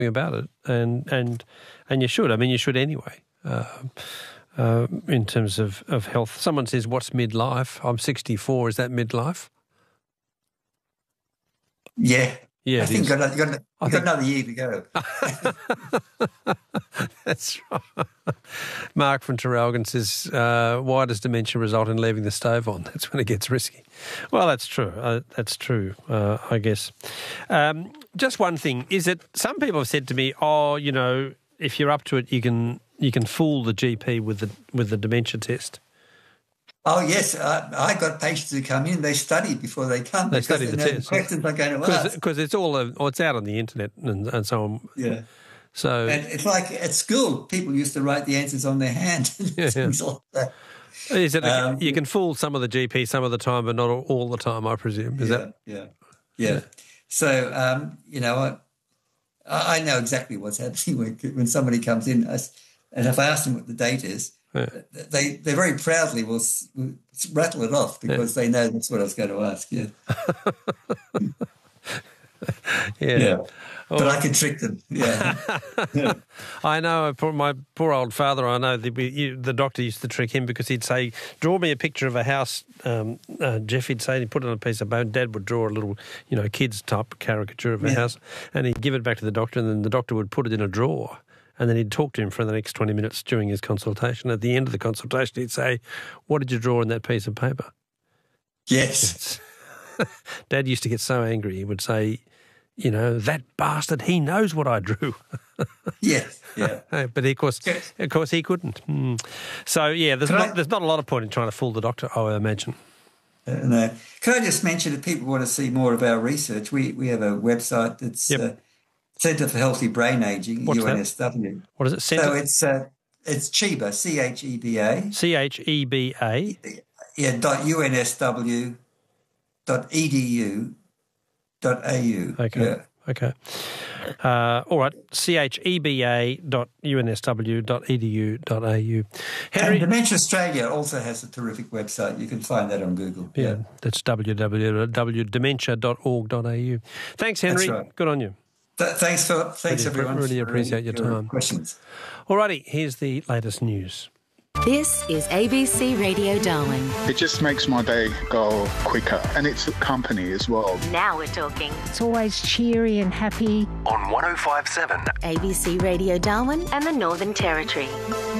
about it, and you should. I mean, you should anyway. In terms of health, someone says, "What's midlife?" I'm 64. Is that midlife? Yeah. Yeah, I think you've got another year to go. That's right. Mark from Traralgon says, why does dementia result in leaving the stove on? That's when it gets risky. Well, that's true. I guess. Just one thing, is it some people have said to me, if you're up to it, you can fool the GP with the dementia test. Oh, yes. I got patients who come in, they study before they come. They study the test. Questions I'm going to ask. Because it's it's out on the internet and so on. Yeah. So, and it's like at school, people used to write the answers on their hand. Things like that. Is it you can fool some of the GP some of the time, but not all the time, I presume. Is that? Yeah. So, I know exactly what's happening when somebody comes in. And if I ask them what the date is, they very proudly will rattle it off because they know that's what I was going to ask. Yeah. Yeah. But I can trick them. Yeah. I know. My poor old father, I know the doctor used to trick him because he'd say, "Draw me a picture of a house." Jeff, he'd say, he'd put it on a piece of bone. Dad would draw a little, kids type caricature of a house, and he'd give it back to the doctor, and then the doctor would put it in a drawer. And then he'd talk to him for the next 20 minutes during his consultation. At the end of the consultation, he'd say, "What did you draw on that piece of paper?" Yes. Dad used to get so angry. He would say, "That bastard, he knows what I drew." Yes, yeah. But of course he couldn't. So, yeah, there's not a lot of point in trying to fool the doctor, I imagine. No. Can I just mention, if people want to see more of our research, we have a website that's... Centre for Healthy Brain Aging, What's UNSW. That? What is it? Centre? So it's CHEBA, CHEBA. CHEBA. Yeah, .unsw.edu.au. Okay. Yeah. Okay. All right. cheba.unsw.edu.au. Henry, and Dementia Australia also has a terrific website. You can find that on Google. Yeah. That's www.dementia.org.au. Thanks, Henry. That's right. Good on you. Thanks, Philip. Thanks, everyone. Really appreciate your time. Questions. All righty, here's the latest news. This is ABC Radio Darwin. It just makes my day go quicker, and it's company as well. Now we're talking. It's always cheery and happy. On 105.7 ABC Radio Darwin and the Northern Territory.